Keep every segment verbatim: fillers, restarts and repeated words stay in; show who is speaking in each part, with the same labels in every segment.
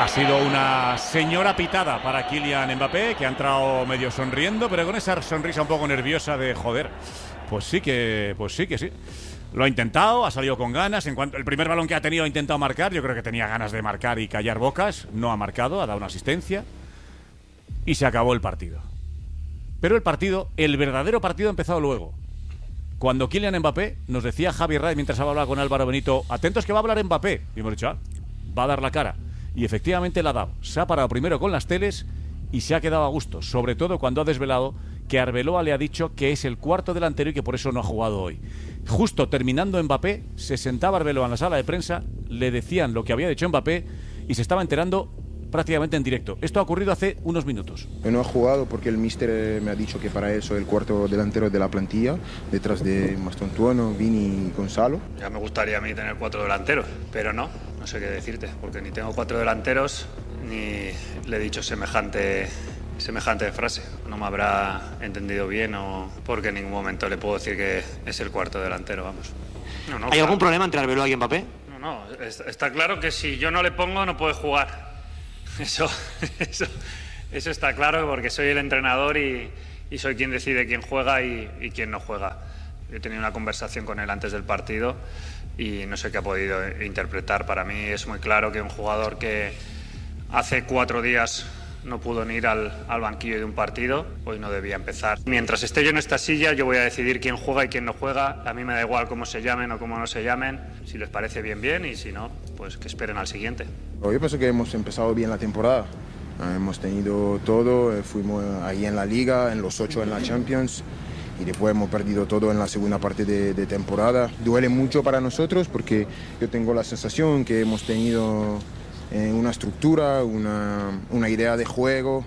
Speaker 1: Ha sido una señora pitada para Kylian Mbappé, que ha entrado medio sonriendo, pero con esa sonrisa un poco nerviosa de joder. Pues sí que, pues sí que sí. Lo ha intentado, ha salido con ganas. En cuanto el primer balón que ha tenido ha intentado marcar. Yo creo que tenía ganas de marcar y callar bocas. No ha marcado, ha dado una asistencia. Y se acabó el partido. Pero el partido, el verdadero partido ha empezado luego. Cuando Kylian Mbappé, nos decía Javi Ray mientras hablaba con Álvaro Benito, atentos que va a hablar Mbappé. Y hemos dicho, ah, va a dar la cara. Y efectivamente la ha dado. Se ha parado primero con las teles y se ha quedado a gusto. Sobre todo cuando ha desvelado que Arbeloa le ha dicho que es el cuarto delantero y que por eso no ha jugado hoy. Justo terminando Mbappé, se sentaba Arbeloa en la sala de prensa, le decían lo que había dicho Mbappé y se estaba enterando prácticamente en directo. Esto ha ocurrido hace unos minutos.
Speaker 2: Yo no he jugado porque el míster me ha dicho que para él soy el cuarto delantero de la plantilla, detrás de Mastontuono, Vini y Gonzalo.
Speaker 3: Ya me gustaría a mí tener cuatro delanteros, pero no, no sé qué decirte, porque ni tengo cuatro delanteros ni le he dicho semejante, semejante frase. No me habrá entendido bien o porque en ningún momento le puedo decir que es el cuarto delantero, vamos. No, no,
Speaker 4: ¿Hay
Speaker 3: claro.
Speaker 4: algún problema entre Arbeloa y Mbappé?
Speaker 3: No, no, está claro que si yo no le pongo no puede jugar. Eso, eso, eso está claro porque soy el entrenador y, y soy quien decide quién juega y, y quién no juega. He tenido una conversación con él antes del partido y no sé qué ha podido interpretar. Para mí es muy claro que un jugador que hace cuatro días no pudo ni ir al, al banquillo de un partido, hoy no debía empezar. Mientras esté yo en esta silla, yo voy a decidir quién juega y quién no juega. A mí me da igual cómo se llamen o cómo no se llamen. Si les parece bien, bien, y si no, pues que esperen al siguiente.
Speaker 2: Yo pienso que hemos empezado bien la temporada. Hemos tenido todo, fuimos ahí en la Liga, en los ocho en la Champions, y después hemos perdido todo en la segunda parte de, de temporada. Duele mucho para nosotros porque yo tengo la sensación que hemos tenido eh, una estructura, una, una idea de juego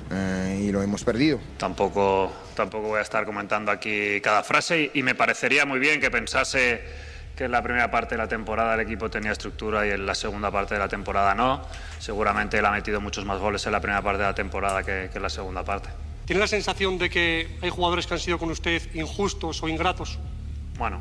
Speaker 2: eh, y lo hemos perdido.
Speaker 3: Tampoco, tampoco voy a estar comentando aquí cada frase y, y me parecería muy bien que pensase que en la primera parte de la temporada el equipo tenía estructura y en la segunda parte de la temporada no. Seguramente él ha metido muchos más goles en la primera parte de la temporada que, que en la segunda parte.
Speaker 5: ¿Tiene la sensación de que hay jugadores que han sido con usted injustos o ingratos?
Speaker 3: Bueno,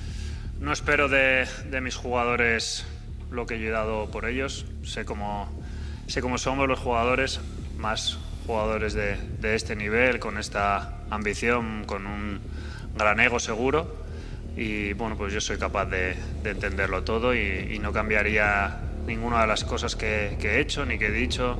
Speaker 3: no espero de, de mis jugadores lo que yo he dado por ellos. Sé cómo, sé cómo somos los jugadores, más jugadores de, de este nivel, con esta ambición, con un gran ego seguro. Y bueno, pues yo soy capaz de, de entenderlo todo y, y no cambiaría ninguna de las cosas que, que he hecho ni que he dicho.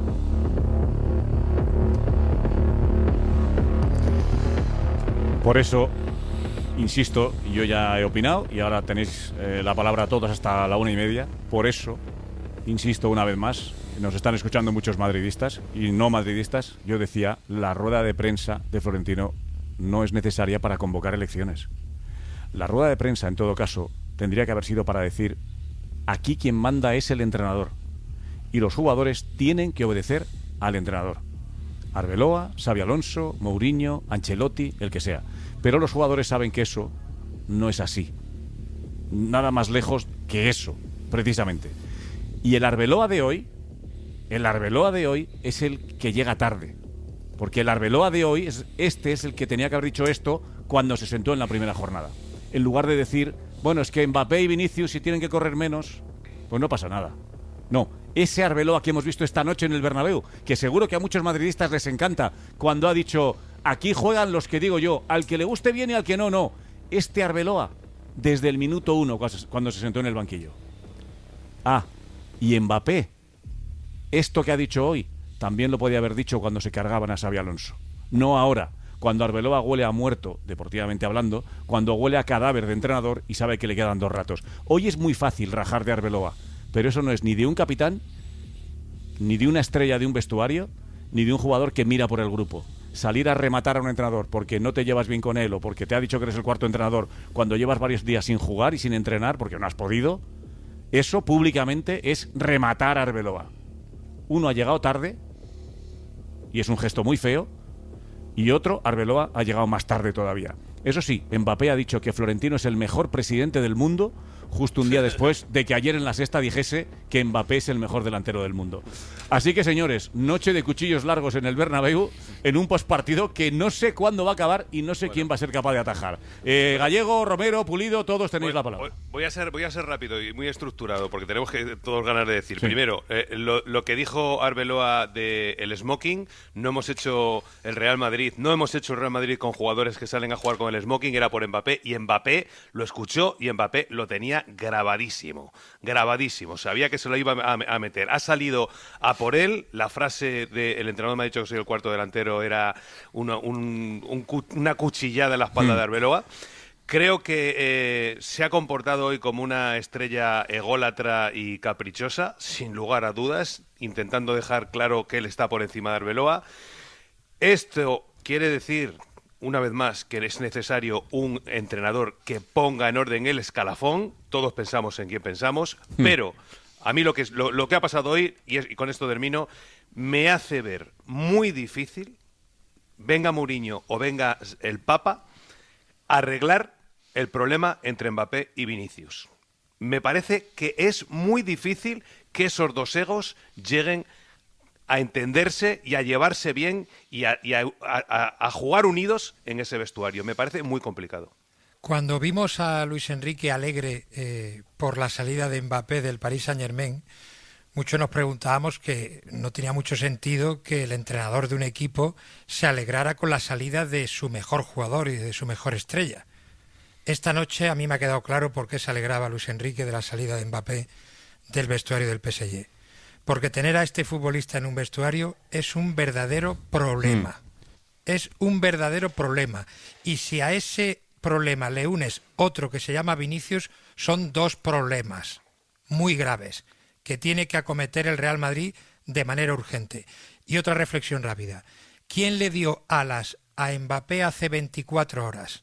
Speaker 1: Por eso, insisto, yo ya he opinado y ahora tenéis eh, la palabra todos hasta la una y media. Por eso, insisto una vez más, nos están escuchando muchos madridistas y no madridistas. Yo decía, la rueda de prensa de Florentino no es necesaria para convocar elecciones. La rueda de prensa, en todo caso, tendría que haber sido para decir, aquí quien manda es el entrenador y los jugadores tienen que obedecer al entrenador. Arbeloa, Xabi Alonso, Mourinho, Ancelotti, el que sea. Pero los jugadores saben que eso no es así. Nada más lejos que eso, precisamente. Y el Arbeloa de hoy, el Arbeloa de hoy es el que llega tarde. Porque el Arbeloa de hoy, es, este es el que tenía que haber dicho esto cuando se sentó en la primera jornada. En lugar de decir, bueno, es que Mbappé y Vinicius si tienen que correr menos, pues no pasa nada. No, ese Arbeloa que hemos visto esta noche en el Bernabéu, que seguro que a muchos madridistas les encanta, cuando ha dicho, aquí juegan los que digo yo, al que le guste bien y al que no, no. Este Arbeloa, desde el minuto uno, cuando se sentó en el banquillo. Ah, y Mbappé, esto que ha dicho hoy, también lo podía haber dicho cuando se cargaban a Xabi Alonso. No ahora, cuando Arbeloa huele a muerto, deportivamente hablando, cuando huele a cadáver de entrenador y sabe que le quedan dos ratos. Hoy es muy fácil rajar de Arbeloa, pero eso no es ni de un capitán, ni de una estrella de un vestuario, ni de un jugador que mira por el grupo. Salir a rematar a un entrenador porque no te llevas bien con él o porque te ha dicho que eres el cuarto entrenador cuando llevas varios días sin jugar y sin entrenar porque no has podido, eso públicamente es rematar a Arbeloa. Uno ha llegado tarde y es un gesto muy feo, y otro, Arbeloa, ha llegado más tarde todavía. Eso sí, Mbappé ha dicho que Florentino es el mejor presidente del mundo justo un día después de que ayer en la sexta dijese que Mbappé es el mejor delantero del mundo. Así que, señores, noche de cuchillos largos en el Bernabéu, en un postpartido que no sé cuándo va a acabar y no sé bueno. quién va a ser capaz de atajar. Eh, Gallego, Romero, Pulido, todos tenéis
Speaker 4: voy,
Speaker 1: la palabra.
Speaker 4: Voy a ser, voy a ser rápido y muy estructurado, porque tenemos que todos ganas de decir. Sí. Primero, eh, lo, lo que dijo Arbeloa de el smoking, no hemos hecho el Real Madrid, no hemos hecho el Real Madrid con jugadores que salen a jugar con el smoking, era por Mbappé, y Mbappé lo escuchó y Mbappé lo tenía grabadísimo, grabadísimo, sabía que se lo iba a, a meter. Ha salido a por él, la frase del entrenador me ha dicho que soy el cuarto delantero, era una, un, un, una cuchillada en la espalda mm. de Arbeloa. Creo que eh, se ha comportado hoy como una estrella ególatra y caprichosa, sin lugar a dudas, intentando dejar claro que él está por encima de Arbeloa. Esto quiere decir, una vez más, que es necesario un entrenador que ponga en orden el escalafón. Todos pensamos en quién pensamos, mm. pero a mí lo que, lo, lo que ha pasado hoy, y, es, y con esto termino, me hace ver muy difícil, venga Mourinho o venga el Papa, arreglar el problema entre Mbappé y Vinicius. Me parece que es muy difícil que esos dos egos lleguen a entenderse y a llevarse bien y a, y a, a, a jugar unidos en ese vestuario. Me parece muy complicado.
Speaker 6: Cuando vimos a Luis Enrique alegre eh, por la salida de Mbappé del Paris Saint-Germain, muchos nos preguntábamos que no tenía mucho sentido que el entrenador de un equipo se alegrara con la salida de su mejor jugador y de su mejor estrella. Esta noche a mí me ha quedado claro por qué se alegraba Luis Enrique de la salida de Mbappé del vestuario del P S G. Porque tener a este futbolista en un vestuario es un verdadero problema. Mm. Es un verdadero problema. Y si a ese problema le unes otro que se llama Vinicius, son dos problemas muy graves que tiene que acometer el Real Madrid de manera urgente. Y otra reflexión rápida. ¿Quién le dio alas a Mbappé hace veinticuatro horas?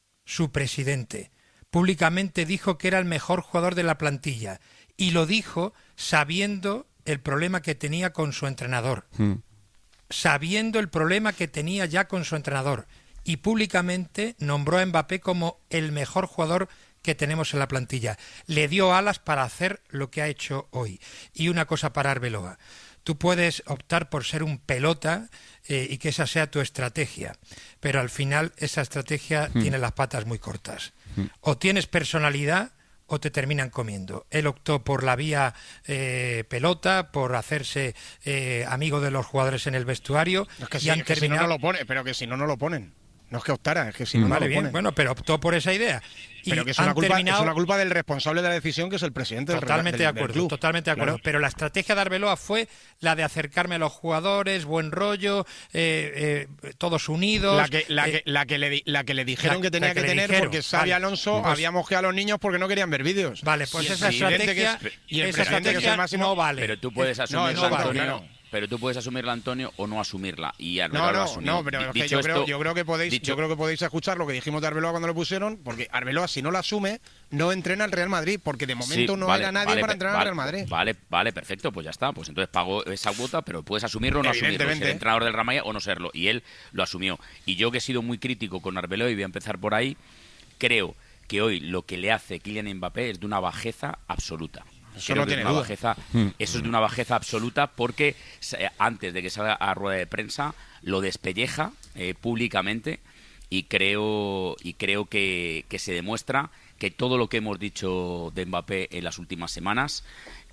Speaker 6: Su presidente. Públicamente dijo que era el mejor jugador de la plantilla y lo dijo sabiendo el problema que tenía con su entrenador. Mm. Sabiendo el problema que tenía ya con su entrenador. Y públicamente nombró a Mbappé como el mejor jugador que tenemos en la plantilla. Le dio alas para hacer lo que ha hecho hoy. Y una cosa para Arbeloa. Tú puedes optar por ser un pelota eh, y que esa sea tu estrategia, pero al final esa estrategia mm. tiene las patas muy cortas. Mm. O tienes personalidad o te terminan comiendo. Él optó por la vía eh, pelota, por hacerse eh, amigo de los jugadores en el vestuario.
Speaker 7: Es que,
Speaker 6: y
Speaker 7: si,
Speaker 6: han
Speaker 7: es que
Speaker 6: terminado...
Speaker 7: si no, no lo pone, pero que si no, no lo ponen. No es que optara, es que si no,
Speaker 6: vale,
Speaker 7: no lo
Speaker 6: bien,
Speaker 7: ponen.
Speaker 6: Bueno, pero optó por esa idea. Y
Speaker 7: pero que es una, culpa,
Speaker 6: terminado...
Speaker 7: es una culpa del responsable de la decisión, que es el presidente
Speaker 6: totalmente
Speaker 7: del,
Speaker 6: de acuerdo,
Speaker 7: del club.
Speaker 6: Totalmente de acuerdo. Claro. Pero la estrategia de Arbeloa fue la de acercarme a los jugadores, buen rollo, eh, eh, todos unidos.
Speaker 7: La que, la,
Speaker 6: eh,
Speaker 7: que, la, que, le, la que le dijeron la, que tenía que, que tener,
Speaker 6: dijeron,
Speaker 7: porque Xavi
Speaker 6: vale,
Speaker 7: Alonso
Speaker 6: pues,
Speaker 7: había mosqueado a los niños porque no querían ver vídeos.
Speaker 6: Vale, pues
Speaker 7: y
Speaker 6: esa estrategia,
Speaker 7: que es, y el
Speaker 6: esa
Speaker 7: estrategia
Speaker 6: estrategia
Speaker 7: que es el máximo,
Speaker 6: no vale.
Speaker 8: Pero tú puedes asumir
Speaker 6: no, no vale,
Speaker 8: Antonio,
Speaker 6: claro.
Speaker 8: Pero tú puedes asumirla, Antonio, o no asumirla. Y Arbeloa
Speaker 7: no,
Speaker 8: lo
Speaker 7: no,
Speaker 8: asumió.
Speaker 7: no, pero es que yo,
Speaker 8: esto,
Speaker 7: creo, yo creo que podéis,
Speaker 8: dicho,
Speaker 7: yo creo que podéis escuchar lo que dijimos de Arbeloa cuando lo pusieron, porque Arbeloa, si no lo asume, no entrena al Real Madrid, porque de momento sí, no
Speaker 8: vale,
Speaker 7: era nadie
Speaker 8: vale,
Speaker 7: para entrenar
Speaker 8: vale,
Speaker 7: al Real Madrid.
Speaker 8: Vale, vale, perfecto, pues ya está. Pues entonces pago esa cuota, pero puedes asumirlo o no asumirlo. Ser entrenador del Real Madrid o no serlo. Y él lo asumió. Y yo, que he sido muy crítico con Arbeloa, y voy a empezar por ahí, creo que hoy lo que le hace Kylian Mbappé es de una bajeza absoluta.
Speaker 7: Eso no tiene duda.
Speaker 8: Bajeza, eso es de una bajeza absoluta, porque antes de que salga a rueda de prensa lo despelleja eh, públicamente, y creo y creo que, que se demuestra que todo lo que hemos dicho de Mbappé en las últimas semanas,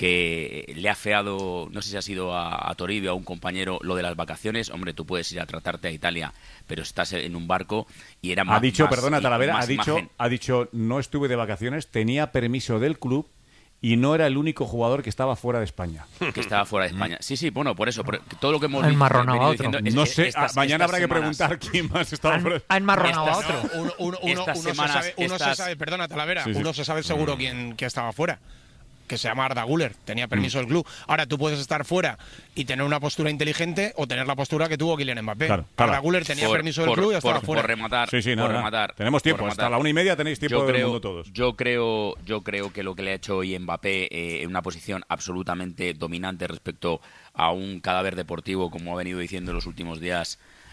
Speaker 8: que le ha feado, no sé si ha sido a, a Toribio, a un compañero, lo de las vacaciones. Hombre, tú puedes ir a tratarte a Italia, pero estás en un barco y era más...
Speaker 1: Ha dicho,
Speaker 8: más,
Speaker 1: perdona, Talavera, ha dicho,
Speaker 8: imagen.
Speaker 1: ha dicho, no estuve de vacaciones, tenía permiso del club y no era el único jugador que estaba fuera de España.
Speaker 8: Que estaba fuera de España. Sí, sí, bueno, por eso. Por, todo lo que hemos
Speaker 9: enmarronado a otro.
Speaker 8: Es,
Speaker 1: no
Speaker 8: es,
Speaker 1: sé,
Speaker 8: estas,
Speaker 1: mañana
Speaker 8: estas
Speaker 1: habrá
Speaker 8: semanas,
Speaker 1: que preguntar quién más estaba fuera.
Speaker 9: Ha enmarronado a otro.
Speaker 7: No, uno, uno, uno,
Speaker 8: estas
Speaker 7: uno
Speaker 8: semanas,
Speaker 7: se sabe, uno
Speaker 8: estas...
Speaker 7: se sabe, perdona, Talavera,
Speaker 1: sí, sí.
Speaker 7: uno se sabe seguro mm. quién, quién estaba fuera. Que se llama Arda Güler, tenía permiso mm. del club. Ahora tú puedes estar fuera y tener una postura inteligente, o tener la postura que tuvo Kylian Mbappé.
Speaker 1: Claro, claro.
Speaker 7: Arda Güler tenía
Speaker 8: por,
Speaker 7: permiso del
Speaker 8: por,
Speaker 7: club y ya estaba
Speaker 8: por,
Speaker 7: fuera.
Speaker 8: Por rematar,
Speaker 1: sí, sí,
Speaker 8: por
Speaker 1: nada,
Speaker 8: rematar.
Speaker 1: Tenemos tiempo,
Speaker 8: por
Speaker 1: hasta la una y media tenéis tiempo
Speaker 8: yo
Speaker 1: del
Speaker 8: creo,
Speaker 1: mundo todos.
Speaker 8: Yo creo, yo creo que lo que le ha hecho hoy Mbappé eh, en una posición absolutamente dominante respecto a un cadáver deportivo, como ha venido diciendo en los últimos días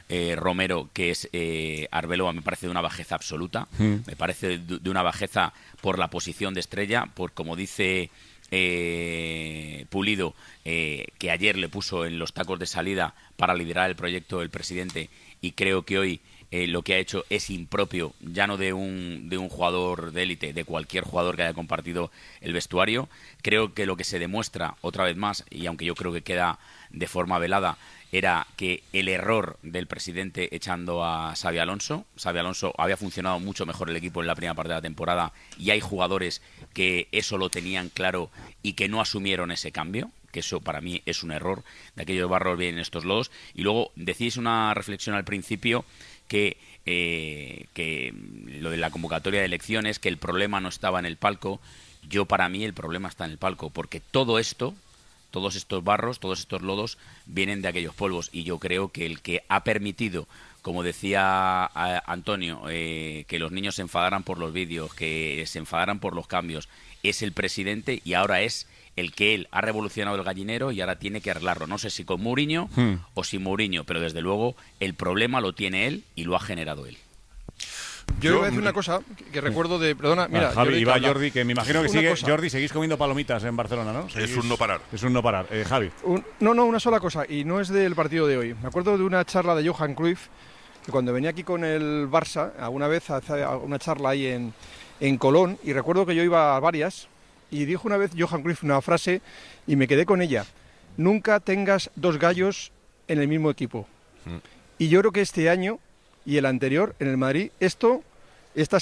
Speaker 8: eh, Romero, que es eh, Arbeloa, me parece de una bajeza absoluta. Mm. Me parece de, de una bajeza por la posición de estrella, por como dice eh, Pulido, eh, que ayer le puso en los tacos de salida para liderar el proyecto el presidente, y creo que hoy eh, lo que ha hecho es impropio, ya no de un, de un jugador de élite, de cualquier jugador que haya compartido el vestuario. Creo que lo que se demuestra otra vez más, y aunque yo creo que queda de forma velada, era que el error del presidente echando a Xabi Alonso. Xabi Alonso había funcionado mucho mejor el equipo en la primera parte de la temporada, y hay jugadores que eso lo tenían claro y que no asumieron ese cambio, que eso para mí es un error. De aquellos barros vienen estos lodos. Y luego decís una reflexión al principio que, eh, que lo de la convocatoria de elecciones, que el problema no estaba en el palco. Yo, para mí, el problema está en el palco, porque todo esto, todos estos barros, todos estos lodos vienen de aquellos polvos, y yo creo que el que ha permitido, como decía Antonio, eh, que los niños se enfadaran por los vídeos, que se enfadaran por los cambios, es el presidente, y ahora es el que él ha revolucionado el gallinero y ahora tiene que arreglarlo. No sé si con Mourinho hmm. o sin Mourinho, pero desde luego el problema lo tiene él y lo ha generado él.
Speaker 9: Yo, Yo voy a decir una cosa que, que recuerdo de... Perdona, mira...
Speaker 1: Ah, Javi,
Speaker 9: Jordi,
Speaker 1: y va
Speaker 9: que habla.
Speaker 1: Jordi, que me imagino que sigue...
Speaker 9: Cosa.
Speaker 1: Jordi, seguís comiendo palomitas en Barcelona, ¿no? Seguís,
Speaker 10: es un no parar.
Speaker 1: Es un no parar. Eh, Javi.
Speaker 9: Un, no, no, una sola cosa, y no es del partido de hoy. Me acuerdo de una charla de Johan Cruyff, que cuando venía aquí con el Barça, alguna vez hace una charla ahí en, en Colón, y recuerdo que yo iba a varias, y dijo una vez Johan Cruyff una frase, y me quedé con ella: nunca tengas dos gallos en el mismo equipo. Mm. Y yo creo que este año y el anterior, en el Madrid, esto... Esta,